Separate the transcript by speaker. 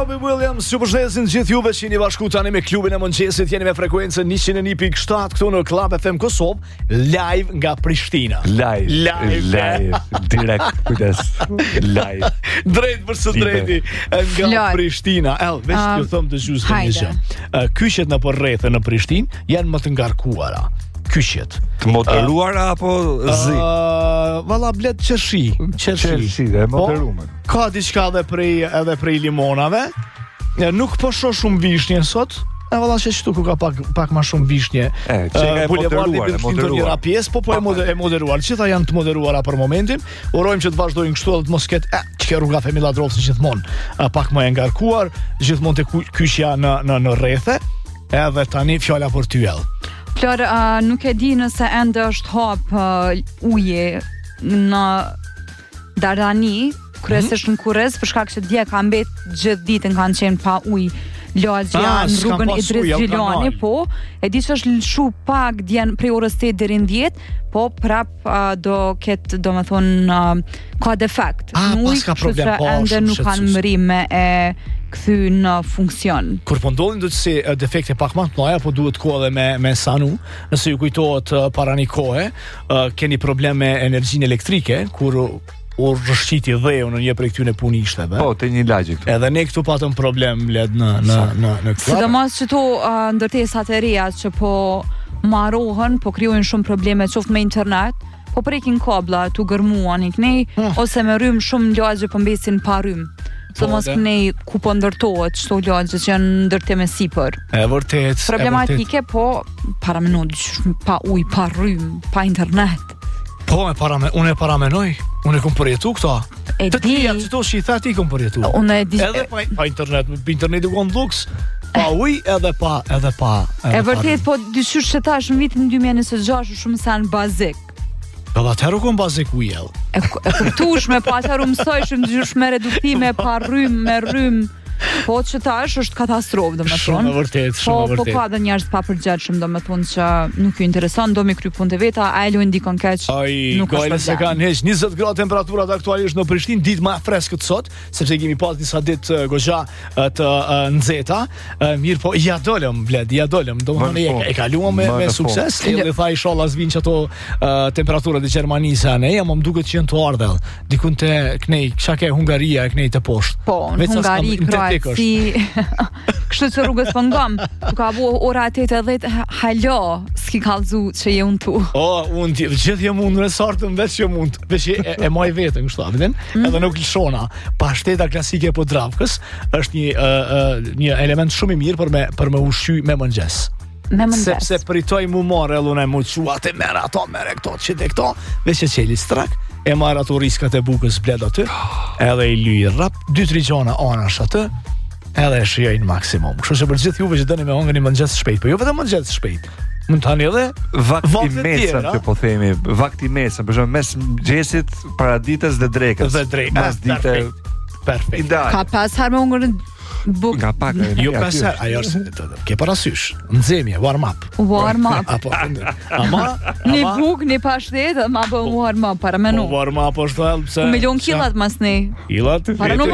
Speaker 1: Robbie Williams, ju përshëndesin gjithë juve që jeni bashku tani me klubin e mëngjesit, jeni me frekuencën 101.7 këtu në Club FM Kosovë, live nga Prishtina.
Speaker 2: Live. Direkt, kujdes. Live.
Speaker 1: Drejt për së drejti nga Prishtina. Veç ju thëm të gjusë një gjë. Kyqet në përrethë në Prishtinë janë më të ngarkuara. Kyqet.
Speaker 2: Të moderuara apo zi?
Speaker 1: Valla blet qershi
Speaker 2: dhe moderuar.
Speaker 1: Ka diçka edhe prej limonave. Nuk po shoh shumë vishnje sot. Valla që qëtu ku ka pak ma shumë vishnje. Bulevardi Bill Clinton njëra pjesë, po e moderuar. Gjitha janë të moderuara për momentin. Urojmë që të vazhdojnë kështu edhe të mos ketë që rruga Femi Ladrovci gjithmonë pak më e ngarkuar, gjithmonë të kyqja në rrethe. Edhe tani fjala për ty ell.
Speaker 3: Flor, nuk e di nëse ende është hap uje në Dardani, kryesisht në Kurrez, për shkak se dje ka mbet gjithë ditën kanë qenë pa ujë lagja në rrugën Idris Gjilani, po e di që është lëshu pak djen prej orës 8 deri në 10, po prap do ketë, do me thonë, ka defekt.
Speaker 1: Pas ka problem, po
Speaker 3: ende nuk kanë mërime e kthy në funksion.
Speaker 1: Kur po ndodhin do të si defekte pak më të mëdha, po duhet kohë edhe me sanu. Nëse ju kujtohet para një kohe, keni problem me energjinë elektrike, kur u rrëshqiti dheu në një prej këtyre punishteve.
Speaker 2: Po, te një lagje këtu.
Speaker 1: Edhe ne këtu patëm problem led në këtë.
Speaker 3: Sidomos që to ndërtesat e reja që po marrohen, po krijojnë shumë probleme qoftë me internet, po prekin kabla, tu gërmuan i knej, ose me rrym shumë lagje po mbesin pa rrym. Së mos kënej ku po ndërtohet çto lagje që janë ndërtime sipër.
Speaker 1: E vërtet.
Speaker 3: Problematike, po para pa ujë, pa rrym, pa internet.
Speaker 1: Po, unë e paramenoj. Unë e kom përjetu këta. Të tija që to që i tha ti kom përjetu.
Speaker 3: Unë e di.
Speaker 1: Edhe pa internet, internet u kon luks, pa uj, edhe pa.
Speaker 3: E vërtet, po dyqysh që tash në vitin 2026 shumë sa në bazik.
Speaker 1: Edhe atëherë u kon bazik ujel.
Speaker 3: E kuptueshme, po atëherë mësojshëm dyqysh me reduktime, pa rrym, me rrym. Po që tash është katastrofë, domethënë.
Speaker 1: Shumë vërtet.
Speaker 3: Po ka dhe njerëz pa përgjithshëm, domethënë që nuk ju intereson, do mi kry punët e veta, ai luajnë ndikon keq. Nuk është
Speaker 1: gojë se kanë heq 20 gradë temperaturat aktualisht në Prishtinë, ditë më e freskët sot, sepse kemi pas disa ditë goxha të nxehta. Mirë, po ja dolëm, domethënë e kaluam me sukses. Edhe tha inshallah s'vin çato temperaturat e Gjermanisë ne, më duket që janë të ardhur. Dikun te knej, çka ke Hungaria e knej të poshtë.
Speaker 3: Po, Hungari kështu që rrugës për ngam, tu ka bu ora 8:10, halo, s'ki kallzu që je unë tu.
Speaker 1: Unë gjithë jem unë në sartën, veç që mund, veç e maj vetën, kështu, avitin, edhe nuk lëshona. Pashteta klasike po Dravkës është një element shumë i mirë për me ushqy me mëngjes. Sepse pritoj mu marrë edhe mu qua te merë ato, merë këto, që te këto, veç që qeli strak, e marrë ato riskat e bukës bled aty, edhe i lyj rap, 2-3 gjona anash aty, edhe e shijojnë maksimum. Kështu që për gjithë juve që dëni me hongën i mëngjes shpejt, po jo vetëm mëngjes shpejt. Mund të hani edhe
Speaker 2: vakti mesën, që po themi, vakti mesën, për shumë mes mëngjesit, paraditës dhe drekës. Mas dite
Speaker 1: perfekt.
Speaker 2: Ideal.
Speaker 3: Ka pas harë me hongën buk.
Speaker 2: Nga pak.
Speaker 1: Jo pasar, ajo ke parasysh. Nxemje, warm up. Apo ama
Speaker 3: ne buk, ne pashtet, ama bë warm up para menu.
Speaker 1: Warm up është pse.
Speaker 3: Milion killat mas ne.
Speaker 1: Killat.